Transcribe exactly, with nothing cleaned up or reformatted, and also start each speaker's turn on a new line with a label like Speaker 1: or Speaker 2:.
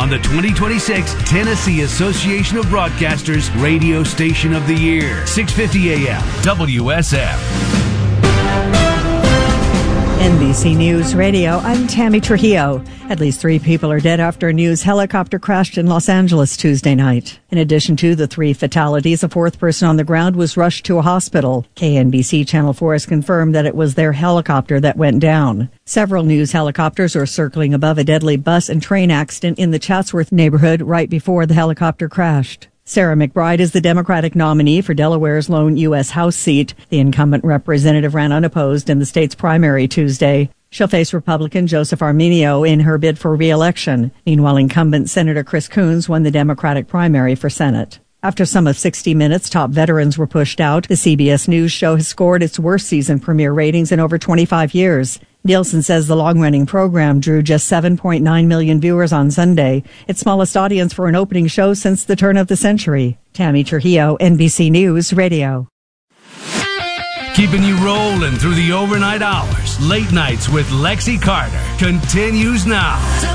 Speaker 1: on the twenty twenty-six Tennessee Association of Broadcasters Radio Station of the Year. six fifty A M W S M.
Speaker 2: N B C News Radio, I'm Tammy Trujillo. At least three people are dead after a news helicopter crashed in Los Angeles Tuesday night. In addition to the three fatalities, a fourth person on the ground was rushed to a hospital. K N B C Channel four has confirmed that it was their helicopter that went down. Several news helicopters are circling above a deadly bus and train accident in the Chatsworth neighborhood right before the helicopter crashed. Sarah McBride is the Democratic nominee for Delaware's lone U S House seat. The incumbent representative ran unopposed in the state's primary Tuesday. She'll face Republican Joseph Arminio in her bid for re-election. Meanwhile, incumbent Senator Chris Coons won the Democratic primary for Senate. After some of sixty Minutes' top veterans were pushed out, the C B S News show has scored its worst season premiere ratings in over twenty-five years. Nielsen says the long-running program drew just seven point nine million viewers on Sunday, its smallest audience for an opening show since the turn of the century. Tammy Trujillo, N B C News Radio.
Speaker 1: Keeping you rolling through the overnight hours. Late nights with Lexi Carter continues now.